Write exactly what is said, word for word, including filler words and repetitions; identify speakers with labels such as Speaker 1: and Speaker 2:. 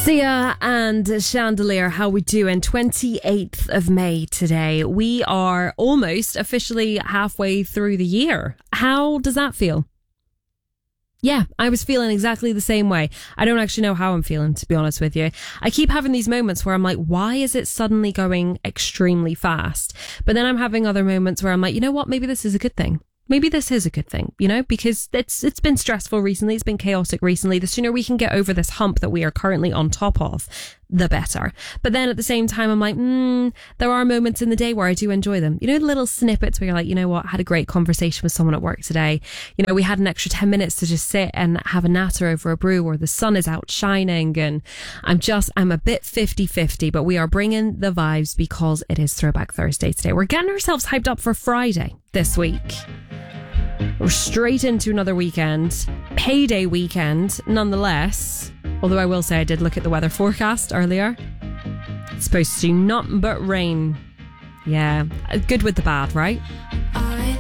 Speaker 1: Sia and Chandelier, how we doing? twenty-eighth of May today. We are almost officially halfway through the year. How does that feel? Yeah, I was feeling exactly the same way. I don't actually know how I'm feeling, to be honest with you. I keep having these moments where I'm like, why is it suddenly going extremely fast? But then I'm having other moments where I'm like, you know what? Maybe this is a good thing. Maybe this is a good thing, you know, because it's it's been stressful recently. It's been chaotic recently. The sooner we can get over this hump that we are currently on top of, the better. But then at the same time, I'm like, mm, there are moments in the day where I do enjoy them. You know, the little snippets where you're like, you know what, I had a great conversation with someone at work today. You know, we had an extra ten minutes to just sit and have a natter over a brew, or the sun is out shining, and I'm just, I'm a bit fifty-fifty, but we are bringing the vibes because it is Throwback Thursday today. We're getting ourselves hyped up for Friday this week. We're straight into another weekend, payday weekend, nonetheless. Although I will say I did look at the weather forecast earlier. It's supposed to do nothing but rain. Yeah, good with the bad, right?